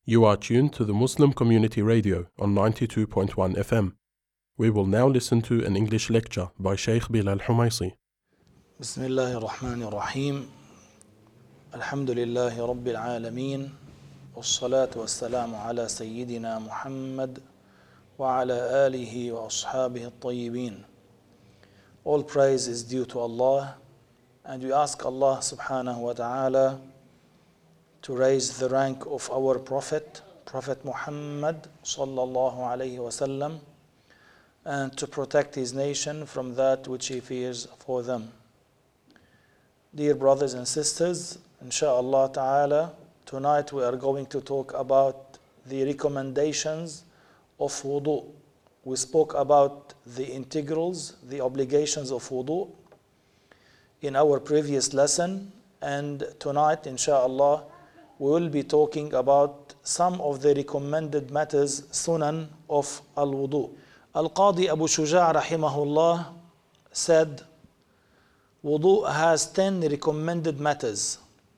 You are tuned to the Muslim Community Radio on 92.1 FM. We will now listen to an English lecture by Sheikh Bilal Humaisi. بسم الله الرحمن الرحيم الحمد لله رب العالمين والصلاة والسلام على سيدنا محمد وعلى آله وأصحابه الطيبين. All praise is due to Allah, and we ask Allah subhanahu wa ta'ala to raise the rank of our Prophet Muhammad sallallahu alayhi wa sallam, and to protect his nation from that which he fears for them. Dear brothers and sisters, inshaAllah ta'ala, tonight we are going to talk about the recommendations of wudu. We spoke about the integrals, the obligations of wudu in our previous lesson, and tonight inshaAllah we will be talking about some of the recommended matters, sunan of al-wudu. Al-Qadi Abu Shuja' rahimahullah said, wudu has 10 recommended matters.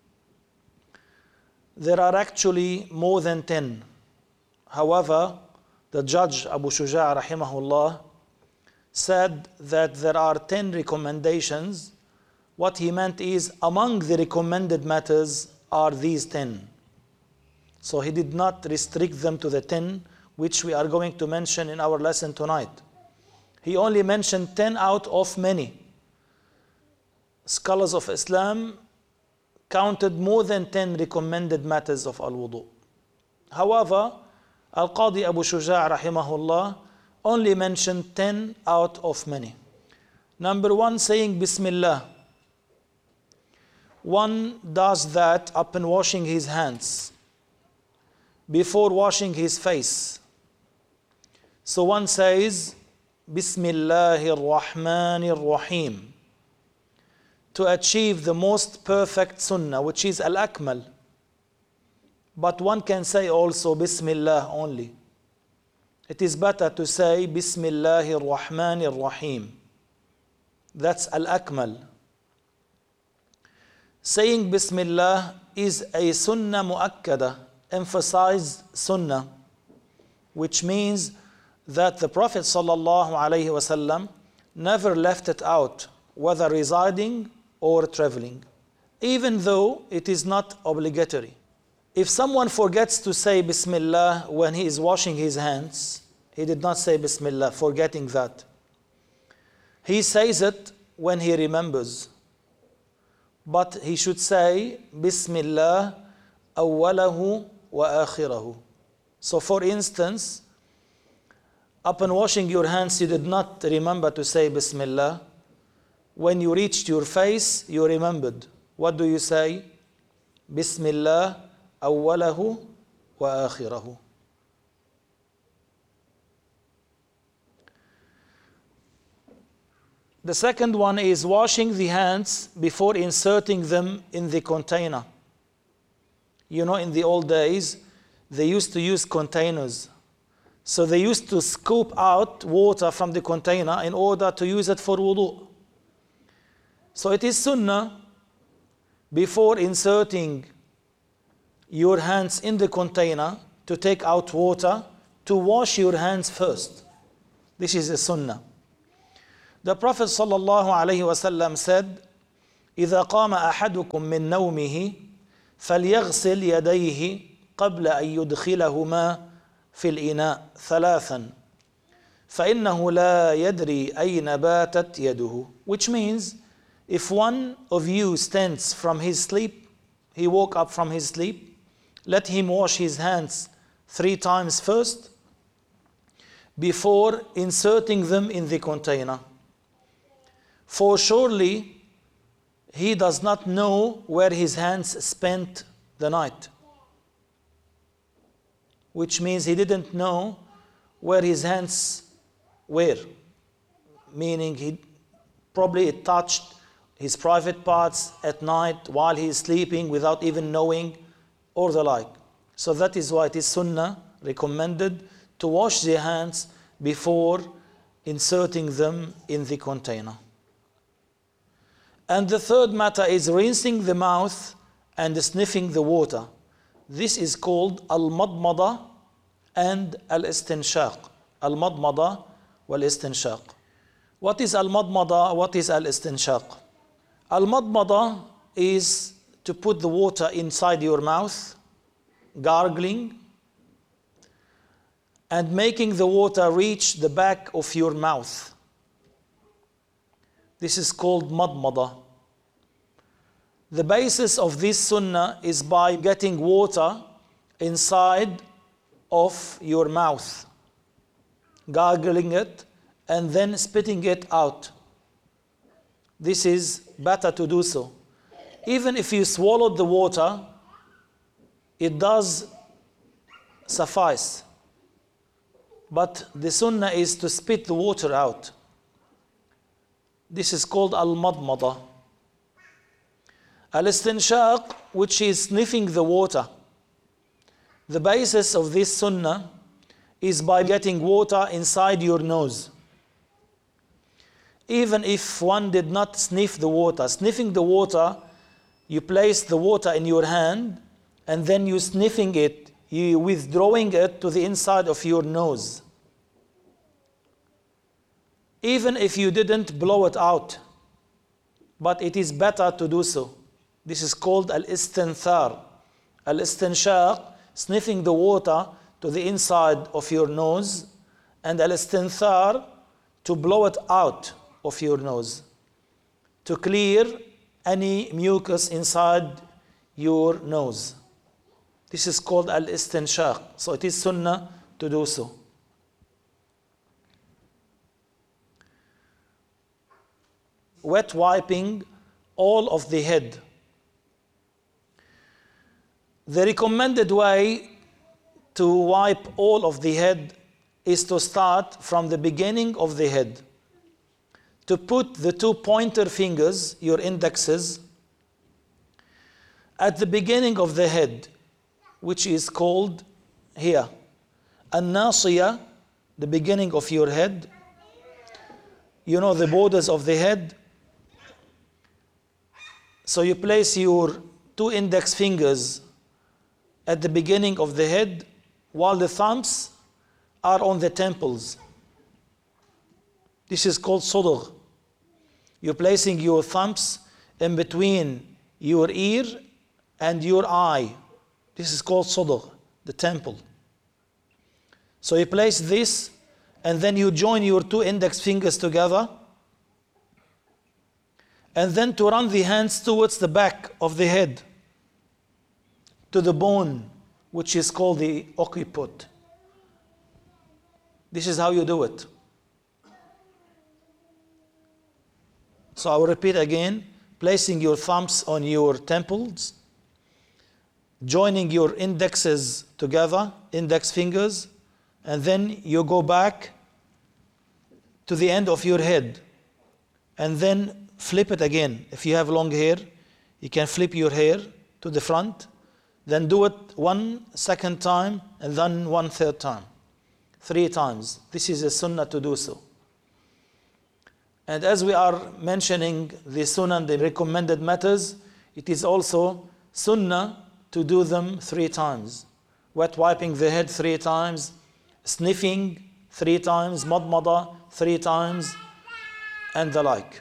There are actually more than 10. However, the judge Abu Shuja' rahimahullah said that there are 10 recommendations. What he meant is, among the recommended matters are these 10. So he did not restrict them to the 10 which we are going to mention in our lesson tonight. He only mentioned 10 out of many. Scholars of Islam counted more than 10 recommended matters of al-wudu. However, Al-Qadi Abu Shuja' rahimahullah only mentioned 10 out of many. Number 1, saying Bismillah. One does that upon washing his hands, before washing his face. So one says Bismillahir Rahmanir Rahim to achieve the most perfect sunnah, which is al-akmal. But one can say also Bismillah only. It is better to say Bismillahir Rahmanir Rahim. That's al-akmal. Saying Bismillah is a sunnah mu'akkada, emphasized sunnah, which means that the Prophet sallallahu alaihi wasallam never left it out, whether residing or traveling, even though it is not obligatory. If someone forgets to say Bismillah when he is washing his hands, he did not say Bismillah, forgetting that. He says it when he remembers. But he should say Bismillah awwalahu wa akhirahu. So for instance, upon washing your hands you did not remember to say Bismillah. When you reached your face, you remembered. What do you say? Bismillah awwalahu wa akhirahu. The second one is washing the hands before inserting them in the container. You know, in the old days, they used to use containers. So they used to scoop out water from the container in order to use it for wudu. So it is sunnah, before inserting your hands in the container to take out water, to wash your hands first. This is a sunnah. The Prophet sallallahu alayhi wa sallam said, إِذَا قَامَ أَحَدُكُم مِّن نَوْمِهِ فَلْيَغْسِلْ يَدَيْهِ قَبْلَ أَن يُدْخِلَهُمَا فِي الْإِنَاءِ ثَلَاثًا فَإِنَّهُ لَا يَدْرِي أَيْنَ بَاتَتْ يَدُهُ. Which means, if one of you stands from his sleep, he woke up from his sleep, let him wash his hands 3 times first before inserting them in the container. For surely he does not know where his hands spent the night. Which means he didn't know where his hands were. Meaning he probably touched his private parts at night while he is sleeping without even knowing, or the like. So that is why it is sunnah, recommended, to wash the hands before inserting them in the container. And the third matter is rinsing the mouth and sniffing the water. This is called al-madmada and al-istinshaq. Al-madmada wal-istinshaq. What is al-madmada? What is al-istinshaq? Al-madmada is to put the water inside your mouth, gargling, and making the water reach the back of your mouth. This is called madmada. The basis of this sunnah is by getting water inside of your mouth, gargling it, and then spitting it out. This is better to do so. Even if you swallowed the water, it does suffice. But the sunnah is to spit the water out. This is called al-madmada. Al-istinshaq, which is sniffing the water. The basis of this sunnah is by getting water inside your nose. Even if one did not sniff the water, sniffing the water, you place the water in your hand and then you sniffing it, you withdrawing it to the inside of your nose. Even if you didn't blow it out, but it is better to do so. This is called al-istinthar. Al-istinshaq, sniffing the water to the inside of your nose, and al-istinthar, to blow it out of your nose, to clear any mucus inside your nose. This is called al-istinshaq. So it is sunnah to do so. Wet wiping all of the head. The recommended way to wipe all of the head is to start from the beginning of the head. To put the two pointer fingers, your indexes, at the beginning of the head, which is called here, an-nasiya, the beginning of your head. You know the borders of the head. So you place your two index fingers at the beginning of the head, while the thumbs are on the temples. This is called sudgh. You're placing your thumbs in between your ear and your eye. This is called sudgh, the temple. So you place this, and then you join your two index fingers together, and then to run the hands towards the back of the head, to the bone, which is called the occiput. This is how you do it. So I will repeat again, placing your thumbs on your temples, joining your indexes together, index fingers, and then you go back to the end of your head, and then flip it again. If you have long hair, you can flip your hair to the front, then do it one second time, and then one third time. 3 times. This is a sunnah to do so. And as we are mentioning the sunnah and the recommended matters, it is also sunnah to do them 3 times. Wet wiping the head 3 times, sniffing 3 times, madmada 3 times, and the like.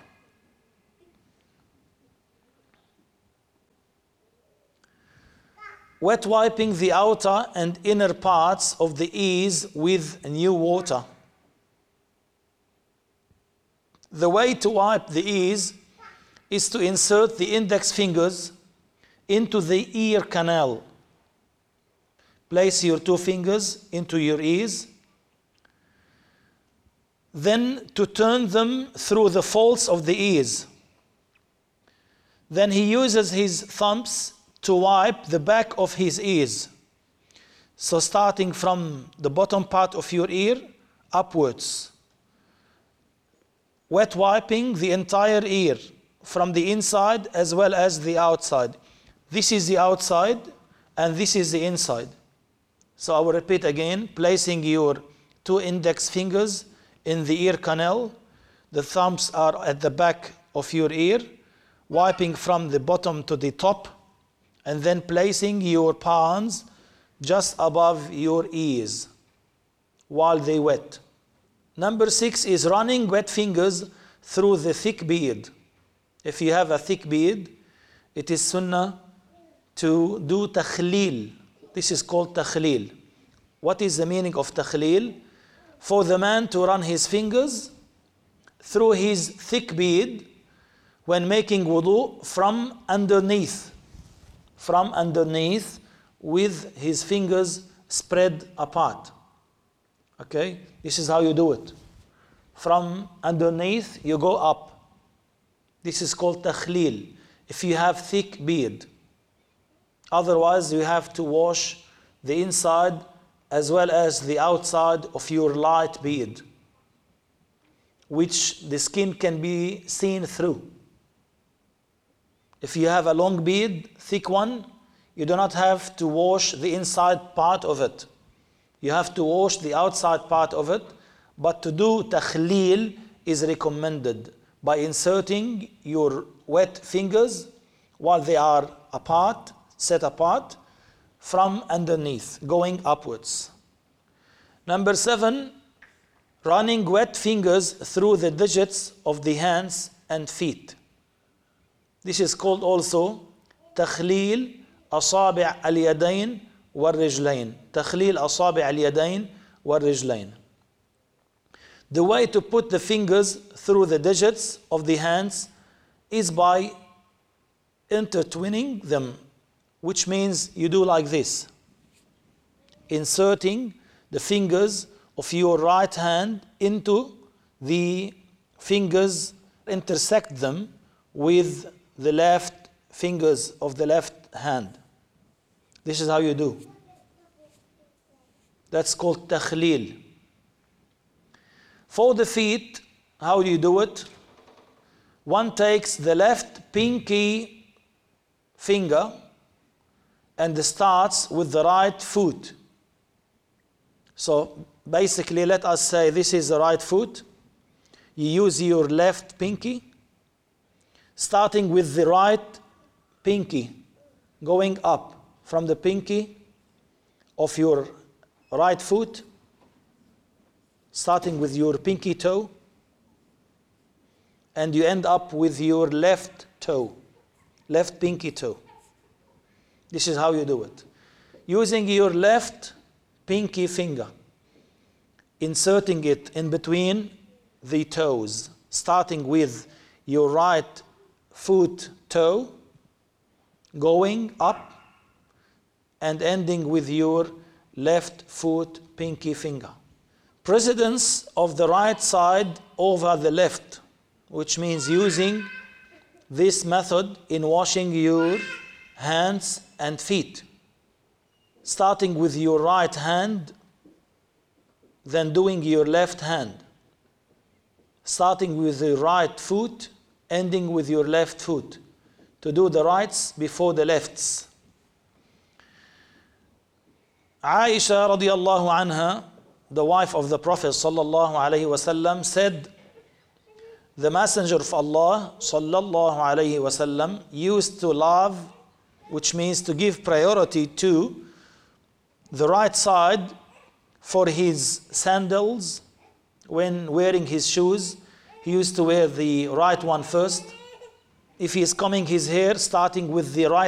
Wet wiping the outer and inner parts of the ears with new water. The way to wipe the ears is to insert the index fingers into the ear canal. Place your 2 fingers into your ears, then to turn them through the folds of the ears. Then he uses his thumbs to wipe the back of his ears. So starting from the bottom part of your ear upwards. Wet wiping the entire ear from the inside as well as the outside. This is the outside and this is the inside. So I will repeat again, placing your 2 index fingers in the ear canal. The thumbs are at the back of your ear, wiping from the bottom to the top, and then placing your palms just above your ears while they wet. Number 6 is running wet fingers through the thick beard. If you have a thick beard, it is sunnah to do takhleel. This is called takhleel. What is the meaning of takhleel? For the man to run his fingers through his thick beard when making wudu from underneath with his fingers spread apart. Okay, this is how you do it. From underneath you go up. This is called takhleel if you have thick beard. Otherwise you have to wash the inside as well as the outside of your light beard, which the skin can be seen through. If you have a long beard, thick one, you do not have to wash the inside part of it. You have to wash the outside part of it, but to do takhleel is recommended by inserting your wet fingers while they are apart, set apart, from underneath, going upwards. Number 7, running wet fingers through the digits of the hands and feet. This is called also takhleel asabi' al-yadayn wal-rijlayn. Takhleel asabi' al-yadayn wal-rijlayn. The way to put the fingers through the digits of the hands is by intertwining them, which means you do like this. Inserting the fingers of your right hand into the fingers, intersect them with the left fingers of the left hand. This is how you do. That's called takhleel. For the feet, how do you do it? One takes the left pinky finger and starts with the right foot. So basically, let us say this is the right foot. You use your left pinky, starting with the right pinky, going up from the pinky of your right foot, starting with your pinky toe, and you end up with your left toe, left pinky toe. This is how you do it. Using your left pinky finger, inserting it in between the toes, starting with your right foot toe, going up, and ending with your left foot pinky finger. Precedence of the right side over the left, which means using this method in washing your hands and feet. Starting with your right hand, then doing your left hand. Starting with the right foot, ending with your left foot. To do the rights before the lefts. Aisha radiallahu anha, the wife of the Prophet sallallahu alayhi wasallam, said, the Messenger of Allah sallallahu alayhi wasallam used to love, which means to give priority to the right side for his sandals. When wearing his shoes, he used to wear the right one first. If he is combing his hair, starting with the right